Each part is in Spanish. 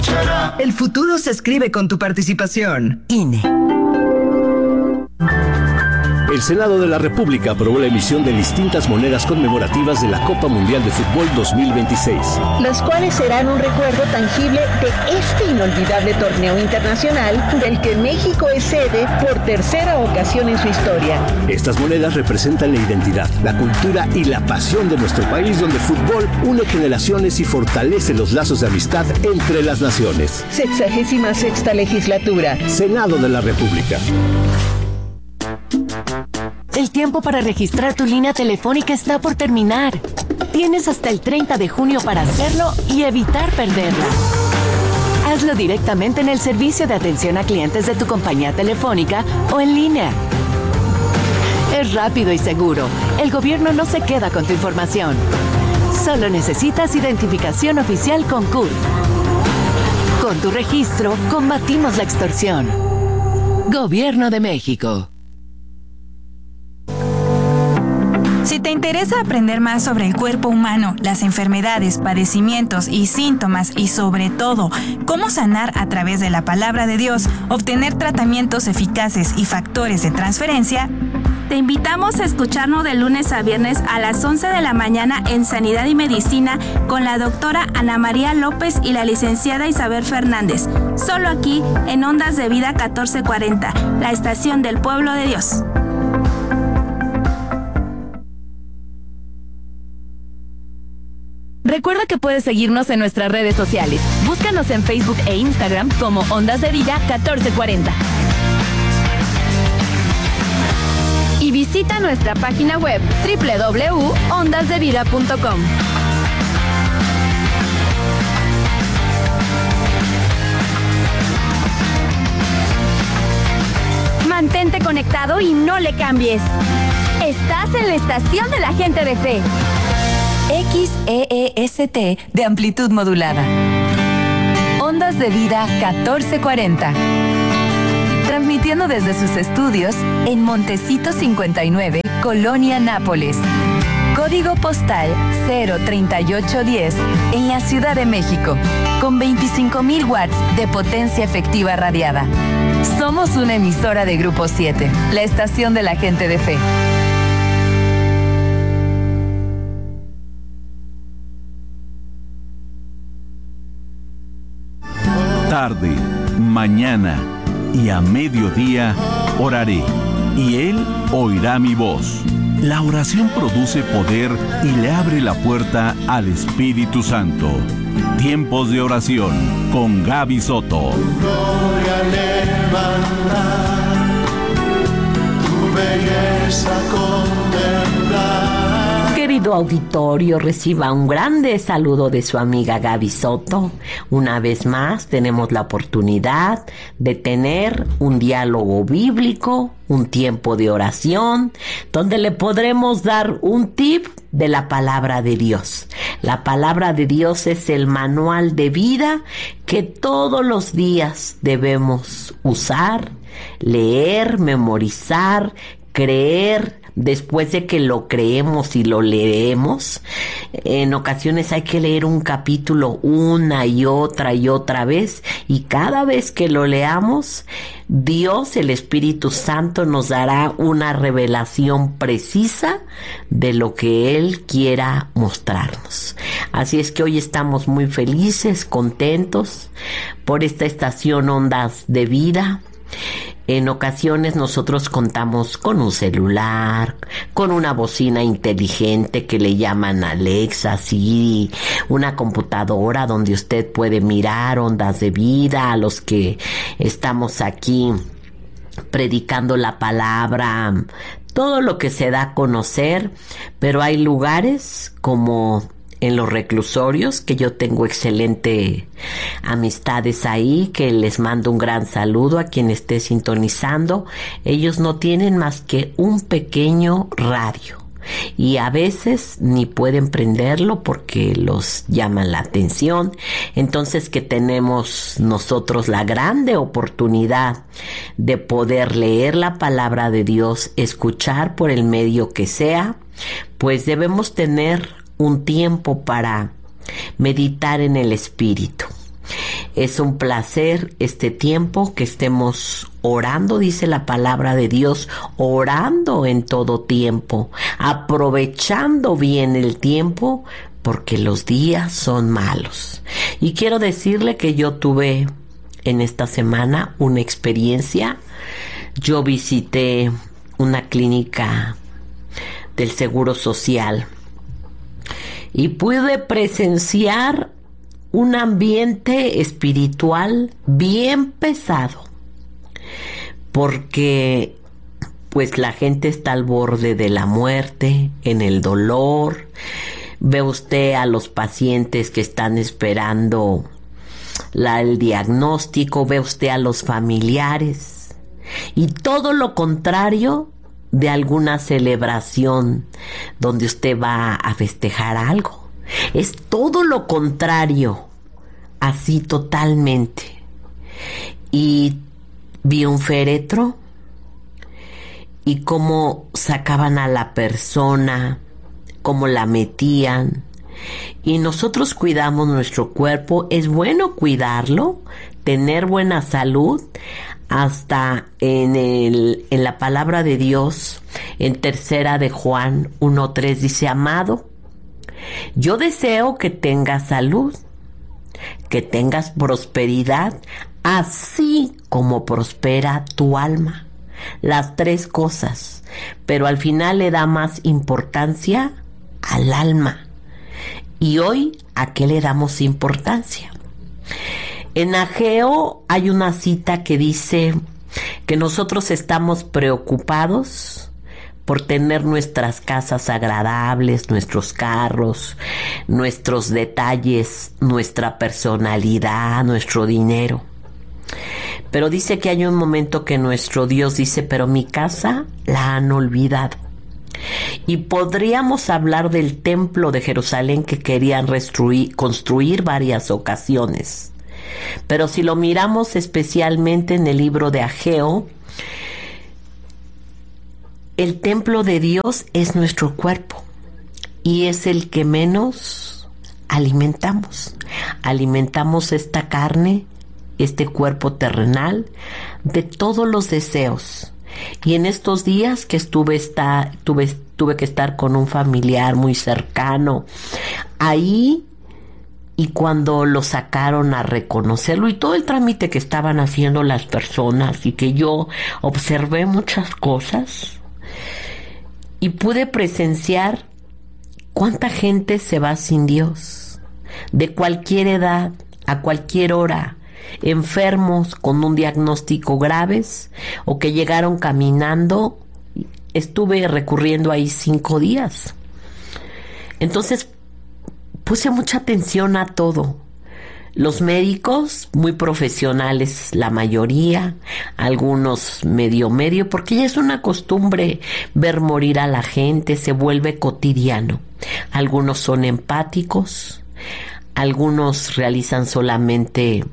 El futuro se escribe con tu participación. INE. El Senado de la República aprobó la emisión de distintas monedas conmemorativas de la Copa Mundial de Fútbol 2026. Las cuales serán un recuerdo tangible de este inolvidable torneo internacional del que México es sede por tercera ocasión en su historia. Estas monedas representan la identidad, la cultura y la pasión de nuestro país, donde el fútbol une generaciones y fortalece los lazos de amistad entre las naciones. 66ª legislatura. Senado de la República. El tiempo para registrar tu línea telefónica está por terminar. Tienes hasta el 30 de junio para hacerlo y evitar perderla. Hazlo directamente en el servicio de atención a clientes de tu compañía telefónica o en línea. Es rápido y seguro. El gobierno no se queda con tu información. Solo necesitas identificación oficial con CURP. Con tu registro, combatimos la extorsión. Gobierno de México. Si te interesa aprender más sobre el cuerpo humano, las enfermedades, padecimientos y síntomas y sobre todo, cómo sanar a través de la palabra de Dios, obtener tratamientos eficaces y factores de transferencia, te invitamos a escucharnos de lunes a viernes a las 11 de la mañana en Sanidad y Medicina con la doctora Ana María López y la licenciada Isabel Fernández. Solo aquí en Ondas de Vida 1440, la estación del pueblo de Dios. Recuerda que puedes seguirnos en nuestras redes sociales. Búscanos en Facebook e Instagram como Ondas de Vida 1440. Y visita nuestra página web www.ondasdevida.com. Mantente conectado y no le cambies. Estás en la estación de la gente de fe. XEEST de amplitud modulada. Ondas de Vida 1440. Transmitiendo desde sus estudios en Montecito 59, Colonia Nápoles. Código postal 03810 en la Ciudad de México. Con 25,000 watts de potencia efectiva radiada. Somos una emisora de Grupo 7, la estación de la gente de fe. Tarde, mañana y a mediodía oraré, y Él oirá mi voz. La oración produce poder y le abre la puerta al Espíritu Santo. Tiempos de oración con Gaby Soto. Gloria levantar, tu belleza contemplar. Querido auditorio, reciba un grande saludo de su amiga Gaby Soto. Una vez más tenemos la oportunidad de tener un diálogo bíblico, un tiempo de oración, donde le podremos dar un tip de la palabra de Dios. La palabra de Dios es el manual de vida que todos los días debemos usar, leer, memorizar, creer. Después de que lo creemos y lo leemos, en ocasiones hay que leer un capítulo una y otra vez, y cada vez que lo leamos, Dios, el Espíritu Santo, nos dará una revelación precisa de lo que Él quiera mostrarnos. Así es que hoy estamos muy felices, contentos por esta estación Ondas de Vida. En ocasiones nosotros contamos con un celular, con una bocina inteligente que le llaman Alexa, Siri, una computadora donde usted puede mirar Ondas de Vida, a los que estamos aquí predicando la palabra, todo lo que se da a conocer, pero hay lugares como en los reclusorios, que yo tengo excelente amistades ahí, que les mando un gran saludo a quien esté sintonizando. Ellos no tienen más que un pequeño radio y a veces ni pueden prenderlo porque los llaman la atención. Entonces, que tenemos nosotros la grande oportunidad de poder leer la palabra de Dios, escuchar por el medio que sea, pues debemos tener un tiempo para meditar en el Espíritu. Es un placer este tiempo que estemos orando, dice la palabra de Dios, orando en todo tiempo, aprovechando bien el tiempo, porque los días son malos. Y quiero decirle que yo tuve en esta semana una experiencia. Yo visité una clínica del Seguro Social y pude presenciar un ambiente espiritual bien pesado, porque pues la gente está al borde de la muerte, en el dolor. Ve usted a los pacientes que están esperando el diagnóstico, ve usted a los familiares, y todo lo contrario de alguna celebración donde usted va a festejar algo. Es todo lo contrario, así totalmente. Y vi un féretro y cómo sacaban a la persona, cómo la metían. Y nosotros cuidamos nuestro cuerpo. Es bueno cuidarlo, tener buena salud. Hasta en la palabra de Dios, en 3 de Juan 1:3 dice: amado, yo deseo que tengas salud, que tengas prosperidad, así como prospera tu alma. Las 3 cosas, pero al final le da más importancia al alma. Y hoy, ¿a qué le damos importancia? En Ageo hay una cita que dice que nosotros estamos preocupados por tener nuestras casas agradables, nuestros carros, nuestros detalles, nuestra personalidad, nuestro dinero. Pero dice que hay un momento que nuestro Dios dice: pero mi casa la han olvidado. Y podríamos hablar del templo de Jerusalén que querían construir varias ocasiones. Pero si lo miramos especialmente en el libro de Ageo, el templo de Dios es nuestro cuerpo y es el que menos alimentamos. Alimentamos esta carne, este cuerpo terrenal, de todos los deseos. Y en estos días que tuve que estar con un familiar muy cercano ahí, y cuando lo sacaron a reconocerlo y todo el trámite que estaban haciendo las personas, y que yo observé muchas cosas y pude presenciar cuánta gente se va sin Dios, de cualquier edad, a cualquier hora, enfermos con un diagnóstico graves o que llegaron caminando. Estuve recurriendo ahí 5 días. Entonces puse mucha atención a todo. Los médicos muy profesionales, la mayoría, algunos medio, porque ya es una costumbre ver morir a la gente, se vuelve cotidiano. Algunos son empáticos, algunos realizan solamente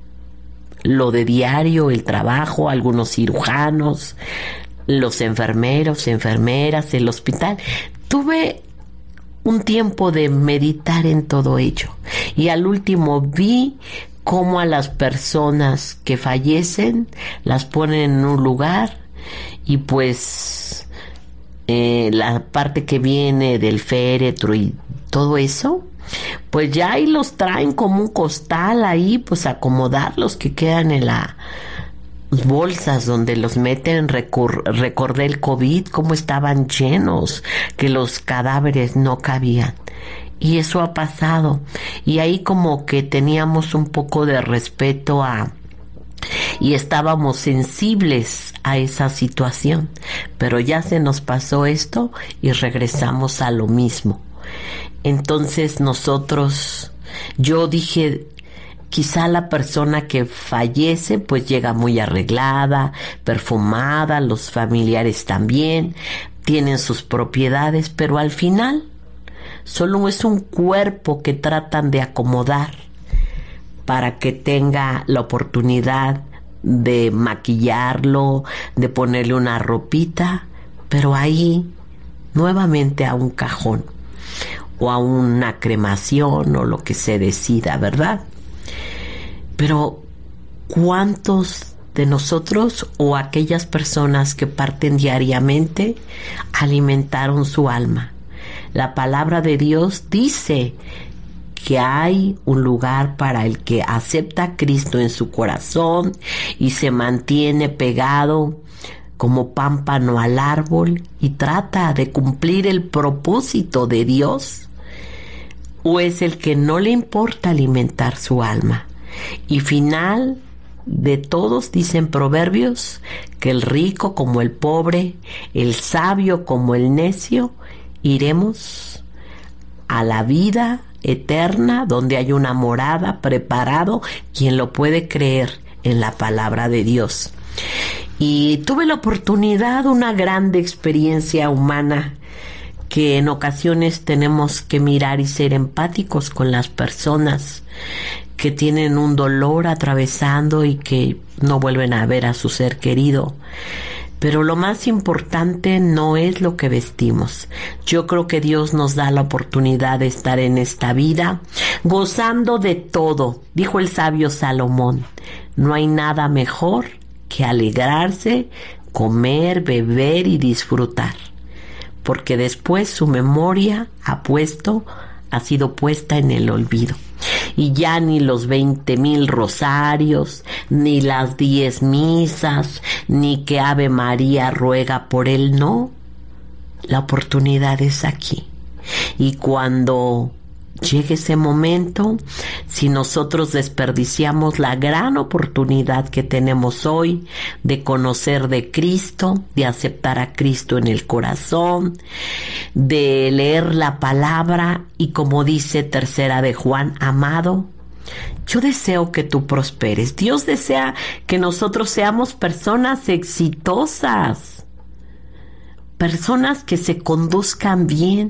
lo de diario, el trabajo, algunos cirujanos, los enfermeros, enfermeras, el hospital. Tuve un tiempo de meditar en todo ello, y al último vi cómo a las personas que fallecen las ponen en un lugar, y pues la parte que viene del féretro y todo eso, pues ya ahí los traen como un costal ahí, pues acomodarlos, que quedan en las bolsas donde los meten. Recordé el COVID, cómo estaban llenos, que los cadáveres no cabían. Y eso ha pasado. Y ahí como que teníamos un poco de respeto y estábamos sensibles a esa situación. Pero ya se nos pasó esto y regresamos a lo mismo. Entonces yo dije, quizá la persona que fallece pues llega muy arreglada, perfumada, los familiares también, tienen sus propiedades, pero al final solo es un cuerpo que tratan de acomodar para que tenga la oportunidad de maquillarlo, de ponerle una ropita, pero ahí nuevamente a un cajón o a una cremación o lo que se decida, ¿verdad? Pero ¿cuántos de nosotros o aquellas personas que parten diariamente alimentaron su alma? La palabra de Dios dice que hay un lugar para el que acepta a Cristo en su corazón y se mantiene pegado como pámpano al árbol y trata de cumplir el propósito de Dios, o es el que no le importa alimentar su alma. Y final de todos, dicen Proverbios, que el rico como el pobre, el sabio como el necio, iremos a la vida eterna, donde hay una morada preparado, quien lo puede creer en la palabra de Dios. Y tuve la oportunidad, una grande experiencia humana, que en ocasiones tenemos que mirar y ser empáticos con las personas que tienen un dolor atravesando y que no vuelven a ver a su ser querido. Pero lo más importante no es lo que vestimos. Yo creo que Dios nos da la oportunidad de estar en esta vida gozando de todo. Dijo el sabio Salomón, no hay nada mejor que alegrarse, comer, beber y disfrutar, porque después su memoria ha sido puesta en el olvido. Y ya ni los 20,000 rosarios, ni las 10 misas, ni que Ave María ruega por él, no. La oportunidad es aquí. Y cuando llegue ese momento, si nosotros desperdiciamos la gran oportunidad que tenemos hoy de conocer de Cristo, de aceptar a Cristo en el corazón, de leer la palabra y, como dice Tercera de Juan, amado, yo deseo que tú prosperes. Dios desea que nosotros seamos personas exitosas, personas que se conduzcan bien.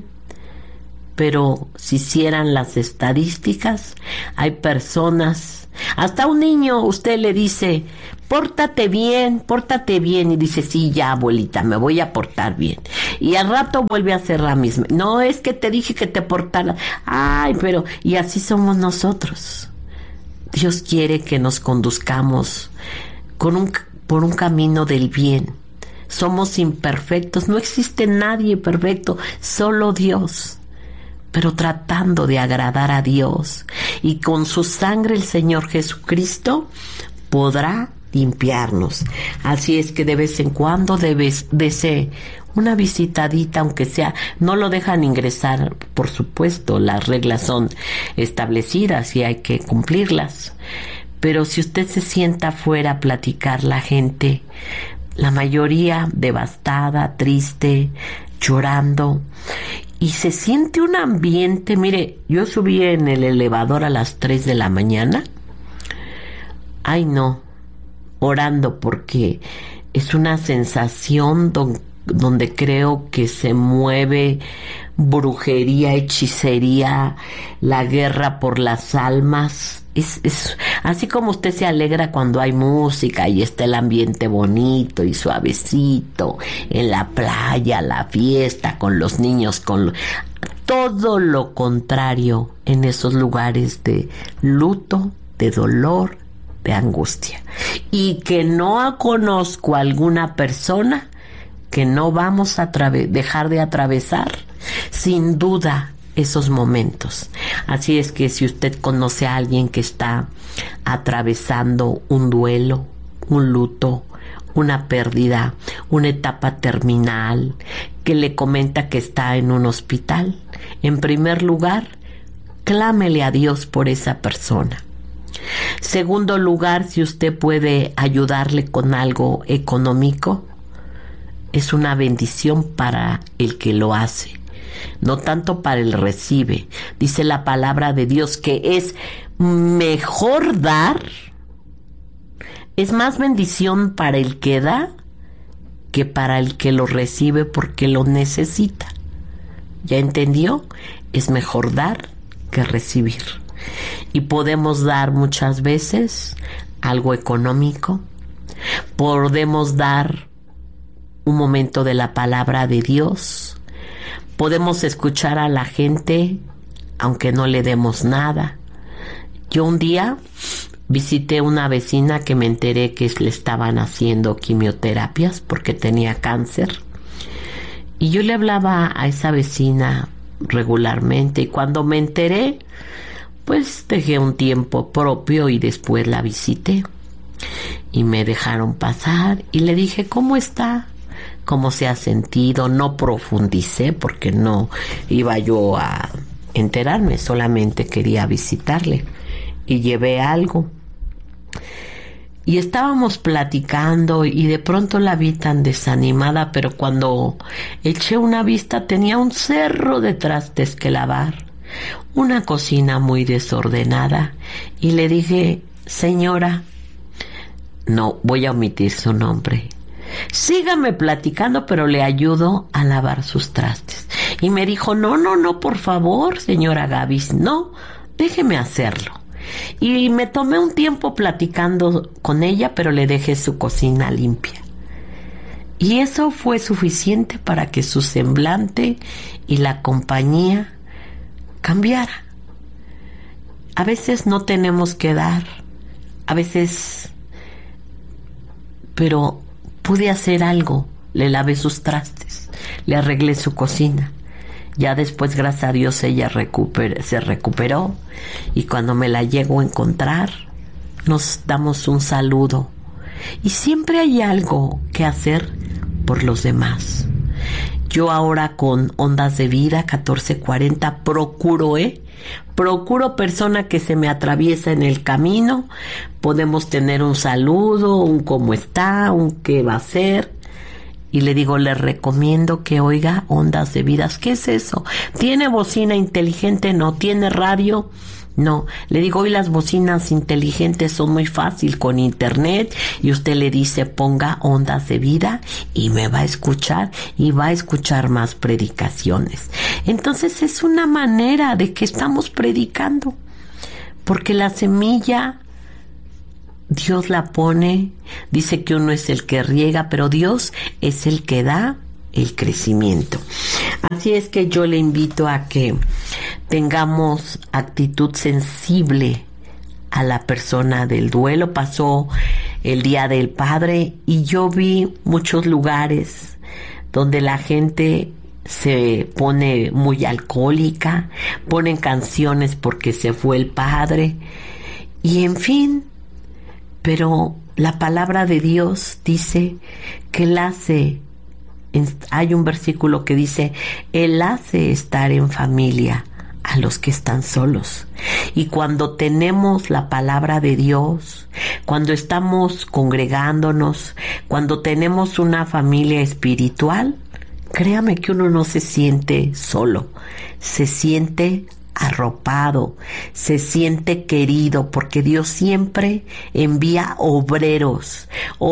Pero si hicieran las estadísticas, hay personas, hasta un niño, usted le dice, pórtate bien, y dice, sí, ya, abuelita, me voy a portar bien. Y al rato vuelve a hacer la misma. No, es que te dije que te portaras. Ay, pero, y así somos nosotros. Dios quiere que nos conduzcamos por un camino del bien. Somos imperfectos, no existe nadie perfecto, solo Dios. Pero tratando de agradar a Dios, y con su sangre el Señor Jesucristo podrá limpiarnos. Así es que de vez en cuando desee una visitadita, aunque sea, no lo dejan ingresar, por supuesto, las reglas son establecidas y hay que cumplirlas. Pero si usted se sienta afuera a platicar, la gente, la mayoría devastada, triste, llorando, y se siente un ambiente. Mire, yo subí en el elevador a las 3 de la mañana. Ay, no, orando, porque es una sensación donde creo que se mueve brujería, hechicería, la guerra por las almas. Es así como usted se alegra cuando hay música y está el ambiente bonito y suavecito, en la playa, la fiesta, con los niños, todo lo contrario en esos lugares de luto, de dolor, de angustia. Y que no conozco a alguna persona que no vamos a dejar de atravesar, sin duda, esos momentos. Así es que si usted conoce a alguien que está atravesando un duelo, un luto, una pérdida, una etapa terminal, que le comenta que está en un hospital, en primer lugar, clámele a Dios por esa persona. Segundo lugar, si usted puede ayudarle con algo económico, es una bendición para el que lo hace, no tanto para el recibe. Dice la palabra de Dios que es mejor dar, es más bendición para el que da que para el que lo recibe porque lo necesita. ¿Ya entendió? Es mejor dar que recibir. Y podemos dar muchas veces algo económico, podemos dar un momento de la palabra de Dios, podemos escuchar a la gente aunque no le demos nada. Yo un día visité una vecina que me enteré que le estaban haciendo quimioterapias porque tenía cáncer. Y yo le hablaba a esa vecina regularmente, y cuando me enteré, pues dejé un tiempo propio y después la visité. Y me dejaron pasar y le dije, ¿cómo está? ¿Cómo se ha sentido? No profundicé porque no iba yo a enterarme, solamente quería visitarle. Y llevé algo. Y estábamos platicando y de pronto la vi tan desanimada, pero cuando eché una vista tenía un cerro de trastes que lavar, una cocina muy desordenada, y le dije, señora, no voy a omitir su nombre, sígame platicando, pero le ayudo a lavar sus trastes. Y me dijo, no, por favor, señora Gaby, no, déjeme hacerlo. Y me tomé un tiempo platicando con ella, pero le dejé su cocina limpia. Y eso fue suficiente para que su semblante y la compañía cambiara. A veces no tenemos que dar, a veces, pero pude hacer algo. Le lavé sus trastes, le arreglé su cocina. Ya después, gracias a Dios, ella se recuperó, y cuando me la llego a encontrar, nos damos un saludo. Y siempre hay algo que hacer por los demás. Yo ahora con Ondas de Vida 1440 procuro persona que se me atraviesa en el camino. Podemos tener un saludo, un cómo está, un qué va a hacer. Y le digo, le recomiendo que oiga Ondas de Vidas. ¿Qué es eso? ¿Tiene bocina inteligente? No. ¿Tiene radio? No. Le digo, hoy las bocinas inteligentes son muy fácil con internet, y usted le dice, ponga Ondas de Vida, y me va a escuchar, y va a escuchar más predicaciones. Entonces es una manera de que estamos predicando, porque la semilla Dios la pone, dice que uno es el que riega, pero Dios es el que da el crecimiento. Así es que yo le invito a que tengamos actitud sensible a la persona del duelo. Pasó el Día del Padre y yo vi muchos lugares donde la gente se pone muy alcohólica, ponen canciones porque se fue el padre, y en fin. Pero la palabra de Dios dice que Él hace, hay un versículo que dice, Él hace estar en familia a los que están solos. Y cuando tenemos la palabra de Dios, cuando estamos congregándonos, cuando tenemos una familia espiritual, créame que uno no se siente solo, se siente arropado, se siente querido, porque Dios siempre envía obreros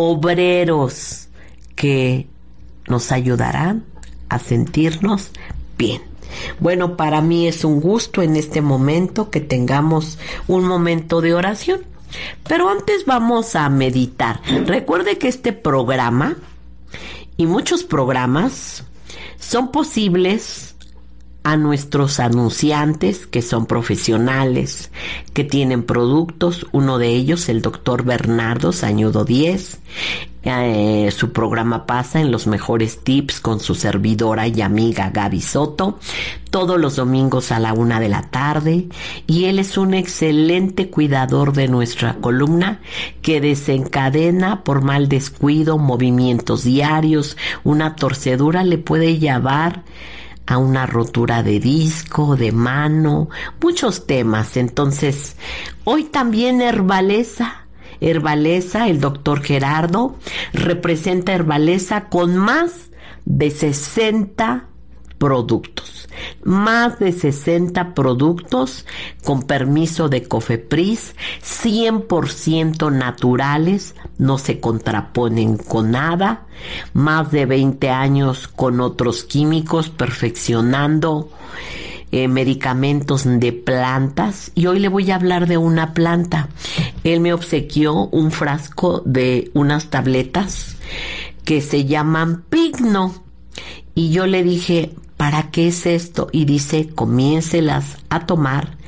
que nos ayudarán a sentirnos bien. Bueno, para mí es un gusto en este momento que tengamos un momento de oración, pero antes vamos a meditar. Recuerde que este programa y muchos programas son posibles a nuestros anunciantes, que son profesionales, que tienen productos. Uno de ellos, el doctor Bernardo Sañudo 10. Su programa pasa en Los Mejores Tips con su servidora y amiga Gaby Soto, todos los domingos a la 1:00 p.m. Y él es un excelente cuidador de nuestra columna, que desencadena por mal descuido, movimientos diarios. Una torcedura le puede llevar a una rotura de disco, de mano, muchos temas. Entonces, hoy también Herbaleza, el doctor Gerardo representa Herbaleza con más de 60 productos. Más de 60 productos con permiso de COFEPRIS, 100% naturales, no se contraponen con nada. Más de 20 años con otros químicos perfeccionando medicamentos de plantas. Y hoy le voy a hablar de una planta. Él me obsequió un frasco de unas tabletas que se llaman Pigno. Y yo le dije, ¿para qué es esto? Y dice, comiéncelas a tomar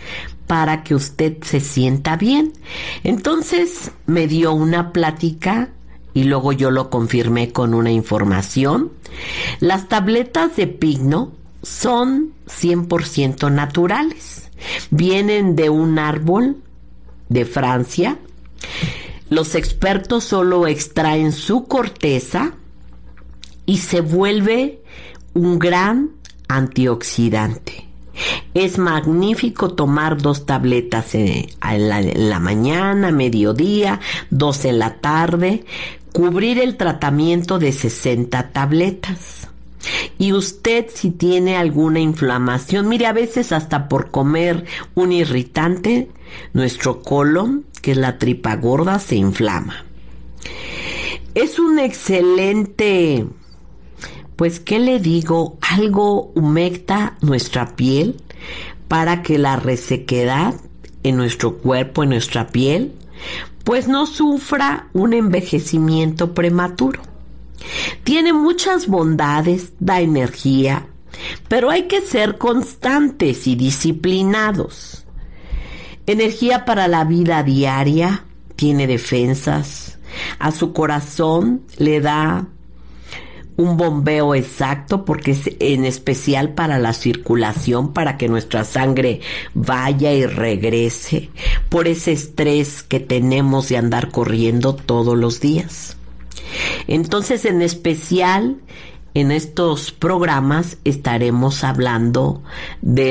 para que usted se sienta bien. Entonces me dio una plática y luego yo lo confirmé con una información. Las tabletas de pigno son 100% naturales. Vienen de un árbol de Francia. Los expertos solo extraen su corteza y se vuelve un gran antioxidante. Es magnífico tomar 2 tabletas en la mañana, mediodía, 2 en la tarde, cubrir el tratamiento de 60 tabletas. Y usted, si tiene alguna inflamación, mire, a veces hasta por comer un irritante, nuestro colon, que es la tripa gorda, se inflama. Es un excelente, pues, ¿qué le digo? Algo humecta nuestra piel para que la resequedad en nuestro cuerpo, en nuestra piel, pues no sufra un envejecimiento prematuro. Tiene muchas bondades, da energía, pero hay que ser constantes y disciplinados. Energía para la vida diaria, tiene defensas, a su corazón le da un bombeo exacto porque es en especial para la circulación, para que nuestra sangre vaya y regrese por ese estrés que tenemos de andar corriendo todos los días. Entonces, en especial en estos programas estaremos hablando de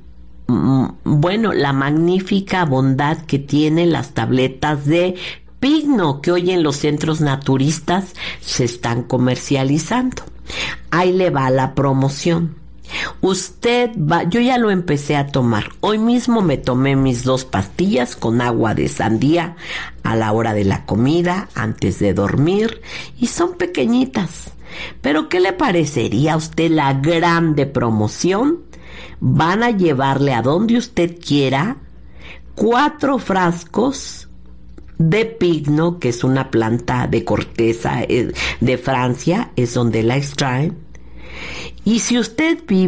la magnífica bondad que tienen las tabletas de pigno que hoy en los centros naturistas se están comercializando. Ahí le va la promoción. Yo ya lo empecé a tomar. Hoy mismo me tomé mis 2 pastillas con agua de sandía a la hora de la comida, antes de dormir, y son pequeñitas. Pero ¿qué le parecería a usted la grande promoción? Van a llevarle a donde usted quiera 4 frascos de pigno, que es una planta de corteza de Francia, es donde la extraen. Y si usted vive